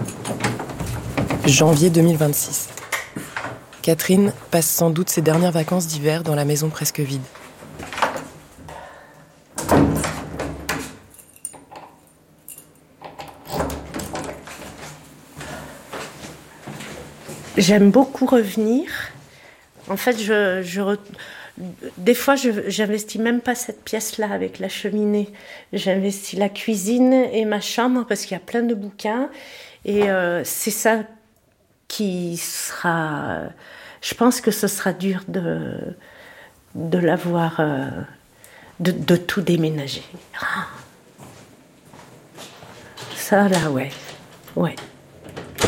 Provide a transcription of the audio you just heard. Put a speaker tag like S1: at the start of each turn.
S1: Janvier 2026. Catherine passe sans doute ses dernières vacances d'hiver dans la maison presque vide.
S2: J'aime beaucoup revenir. En fait, des fois, j'investis même pas cette pièce-là avec la cheminée. J'investis la cuisine et ma chambre parce qu'il y a plein de bouquins. Et c'est ça qui sera... Je pense que ce sera dur de l'avoir... de tout déménager. Ça, là, ouais. Ouais.